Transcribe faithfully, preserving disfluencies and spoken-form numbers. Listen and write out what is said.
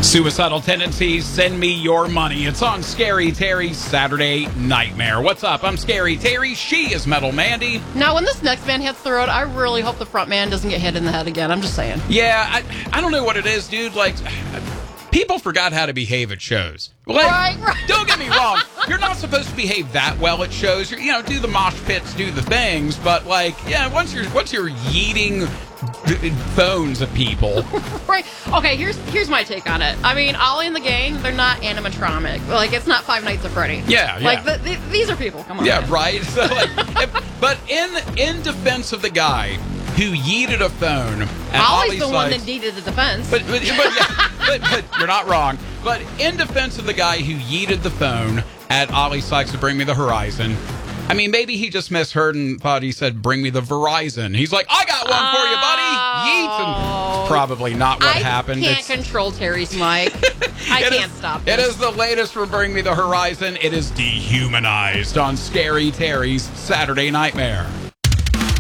Suicidal tendencies, send me your money. It's on Scary Terry's Saturday Nightmare. What's up? I'm Scary Terry. She is Metal Mandy. Now, when this next man hits the road, I really hope the front man doesn't get hit in the head again. I'm just saying. Yeah, I, I don't know what it is, dude. Like, people forgot how to behave at shows. Like, Right, right. Don't get me wrong. You're not supposed to behave that well at shows. You're, you know, do the mosh pits, do the things. But, like, yeah, once you're, once you're yeeting phones at people. Right. Okay, here's here's my take on it. I mean, Ollie and the gang, they're not animatronic. Like, it's not Five Nights at Freddy. Yeah, yeah. Like, the, the, these are people. Come on. Yeah, man. right. So, like, if, but in in defense of the guy who yeeted a phone at Ollie's Ollie the one that Sykes- needed the defense. But but, but, yeah, but but you're not wrong. But in defense of the guy who yeeted the phone at Ollie Sykes to Bring Me the Horizon, I mean, maybe he just misheard and thought he said, bring me the Verizon. He's like, I got one for you, buddy. Yeets. And probably not what I happened. can't It's- control Terry's mic. I it can't is- stop It this. is the latest from Bring Me the Horizon. It is dehumanized on Scary Terry's Saturday Nightmare.